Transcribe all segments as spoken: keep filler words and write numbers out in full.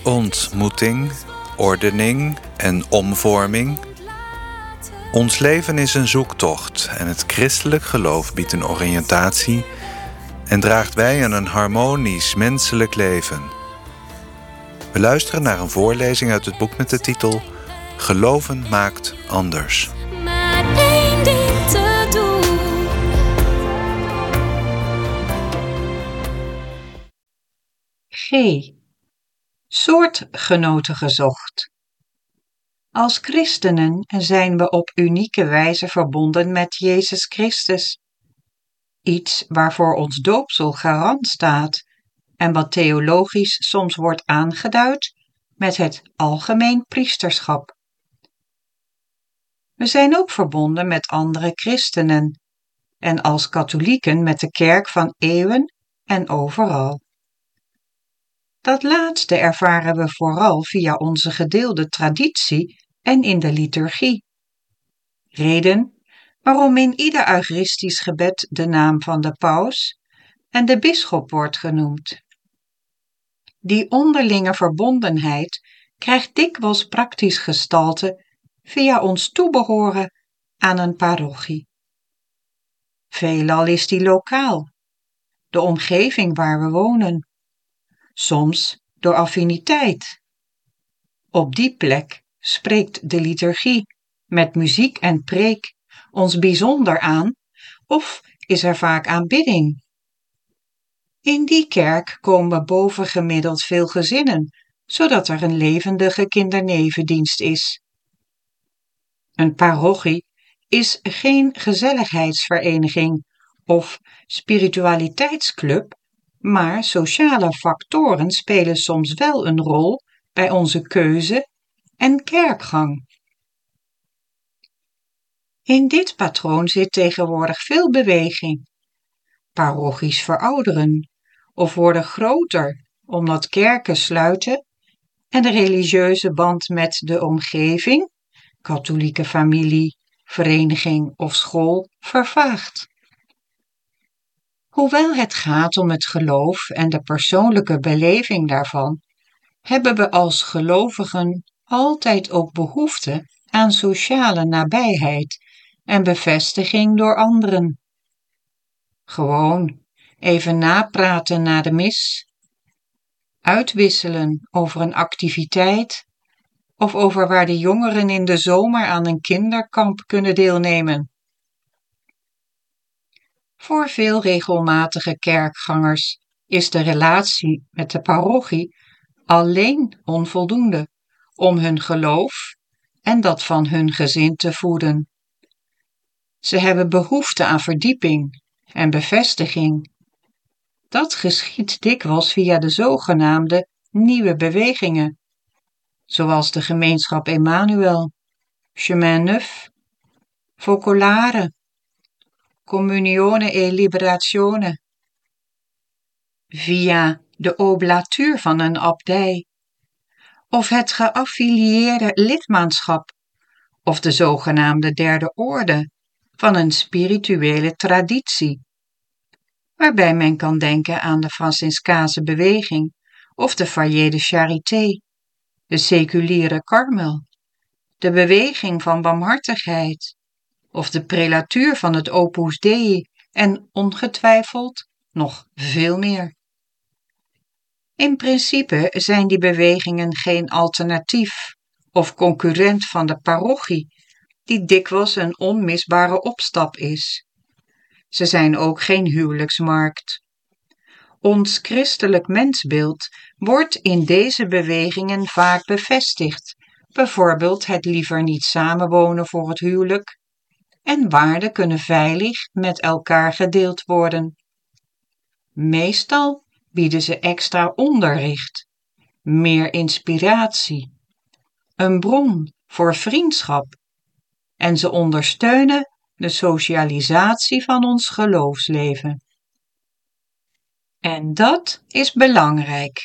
Ontmoeting, ordening en omvorming. Ons leven is een zoektocht en het christelijk geloof biedt een oriëntatie en draagt bij aan een harmonisch menselijk leven. We luisteren naar een voorlezing uit het boek met de titel Geloven maakt anders. Maar één ding te doen. G. Soortgenoten gezocht. Als christenen zijn we op unieke wijze verbonden met Jezus Christus. Iets waarvoor ons doopsel garant staat en wat theologisch soms wordt aangeduid met het algemeen priesterschap. We zijn ook verbonden met andere christenen en als katholieken met de kerk van eeuwen en overal. Dat laatste ervaren we vooral via onze gedeelde traditie en in de liturgie. Reden waarom in ieder eucharistisch gebed de naam van de paus en de bisschop wordt genoemd. Die onderlinge verbondenheid krijgt dikwijls praktisch gestalte via ons toebehoren aan een parochie. Veelal is die lokaal, de omgeving waar we wonen. Soms door affiniteit. Op die plek spreekt de liturgie met muziek en preek ons bijzonder aan of is er vaak aanbidding. In die kerk komen bovengemiddeld veel gezinnen, zodat er een levendige kindernevendienst is. Een parochie is geen gezelligheidsvereniging of spiritualiteitsclub, maar sociale factoren spelen soms wel een rol bij onze keuze en kerkgang. In dit patroon zit tegenwoordig veel beweging. Parochies verouderen of worden groter omdat kerken sluiten en de religieuze band met de omgeving, katholieke familie, vereniging of school, vervaagt. Hoewel het gaat om het geloof en de persoonlijke beleving daarvan, hebben we als gelovigen altijd ook behoefte aan sociale nabijheid en bevestiging door anderen. Gewoon even napraten na de mis, uitwisselen over een activiteit of over waar de jongeren in de zomer aan een kinderkamp kunnen deelnemen. Voor veel regelmatige kerkgangers is de relatie met de parochie alleen onvoldoende om hun geloof en dat van hun gezin te voeden. Ze hebben behoefte aan verdieping en bevestiging. Dat geschiedt dikwijls via de zogenaamde nieuwe bewegingen, zoals de gemeenschap Emmanuel, Chemin Neuf, Focolare, Communione e Liberazione, via de oblatuur van een abdij, of het geaffilieerde lidmaatschap, of de zogenaamde derde orde van een spirituele traditie, waarbij men kan denken aan de Franciscaanse beweging of de Foyer de Charité, de seculiere Karmel, de beweging van barmhartigheid, of de prelatuur van het Opus Dei en ongetwijfeld nog veel meer. In principe zijn die bewegingen geen alternatief of concurrent van de parochie, die dikwijls een onmisbare opstap is. Ze zijn ook geen huwelijksmarkt. Ons christelijk mensbeeld wordt in deze bewegingen vaak bevestigd, bijvoorbeeld het liever niet samenwonen voor het huwelijk, en waarden kunnen veilig met elkaar gedeeld worden. Meestal bieden ze extra onderricht, meer inspiratie, een bron voor vriendschap en ze ondersteunen de socialisatie van ons geloofsleven. En dat is belangrijk.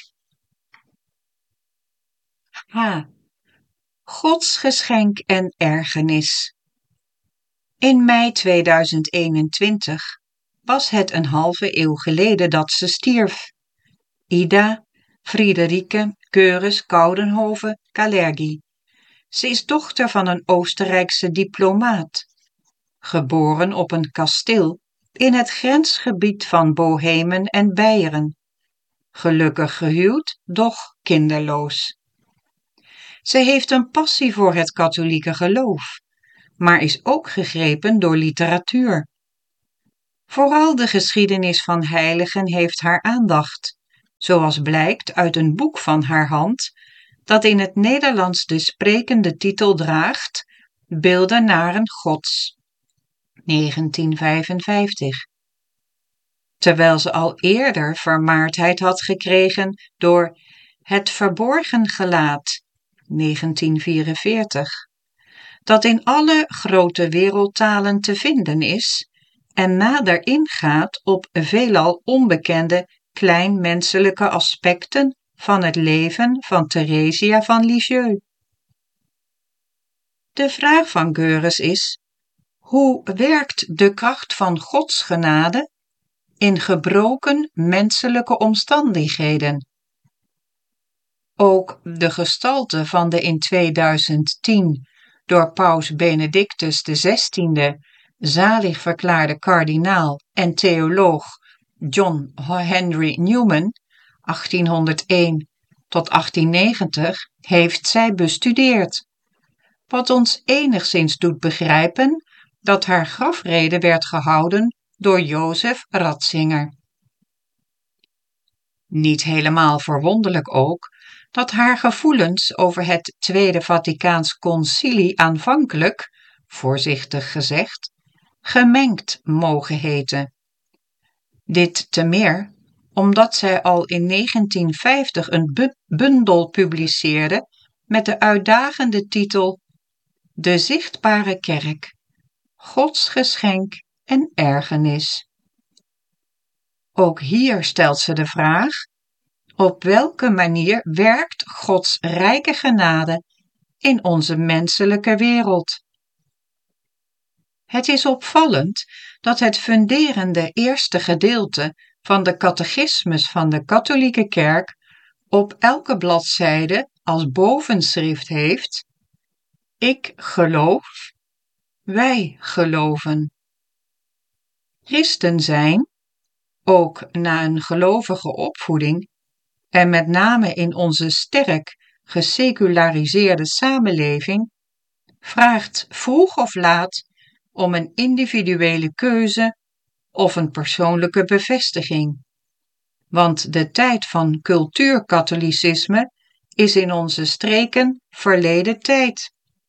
H. Gods geschenk en ergernis. In mei tweeduizend eenentwintig was het een halve eeuw geleden dat ze stierf. Ida, Friederike Keures Coudenhove Kalergi. Ze is dochter van een Oostenrijkse diplomaat, geboren op een kasteel in het grensgebied van Bohemen en Beieren, gelukkig gehuwd, doch kinderloos. Ze heeft een passie voor het katholieke geloof, maar is ook gegrepen door literatuur. Vooral de geschiedenis van heiligen heeft haar aandacht, zoals blijkt uit een boek van haar hand, dat in het Nederlands de sprekende titel draagt Beeldenaren Gods, negentien vijfenvijftig. Terwijl ze al eerder vermaardheid had gekregen door Het Verborgen Gelaat, negentien vierenveertig, dat in alle grote wereldtalen te vinden is en nader ingaat op veelal onbekende kleinmenselijke aspecten van het leven van Theresia van Lisieux. De vraag van Goerres is: hoe werkt de kracht van Gods genade in gebroken menselijke omstandigheden? Ook de gestalte van de in tweeduizend tien door paus Benedictus de zestiende zalig verklaarde kardinaal en theoloog John Henry Newman, achttienhonderdéén tot achttiennegentig, heeft zij bestudeerd, wat ons enigszins doet begrijpen dat haar grafrede werd gehouden door Jozef Ratzinger. Niet helemaal verwonderlijk ook dat haar gevoelens over het Tweede Vaticaans Concilie aanvankelijk, voorzichtig gezegd, gemengd mogen heten. Dit te meer omdat zij al in negentien vijftig een bu- bundel publiceerde met de uitdagende titel De Zichtbare Kerk, Gods geschenk en ergernis. Ook hier stelt ze de vraag: op welke manier werkt Gods rijke genade in onze menselijke wereld? Het is opvallend dat het funderende eerste gedeelte van de catechismus van de katholieke kerk op elke bladzijde als bovenschrift heeft: ik geloof, wij geloven. Christen zijn, ook na een gelovige opvoeding, en met name in onze sterk geseculariseerde samenleving, vraagt vroeg of laat om een individuele keuze of een persoonlijke bevestiging. Want de tijd van cultuurkatholicisme is in onze streken verleden tijd.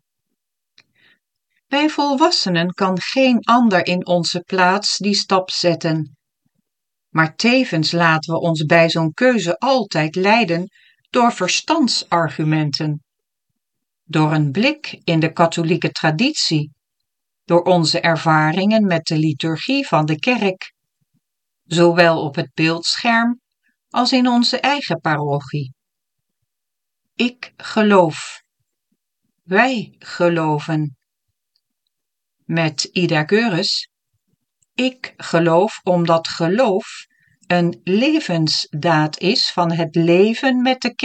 Wij volwassenen kan geen ander in onze plaats die stap zetten. Maar tevens laten we ons bij zo'n keuze altijd leiden door verstandsargumenten, door een blik in de katholieke traditie, door onze ervaringen met de liturgie van de kerk, zowel op het beeldscherm als in onze eigen parochie. Ik geloof. Wij geloven. Met Ida Goerres: ik geloof omdat geloof een levensdaad is van het leven met de kerk.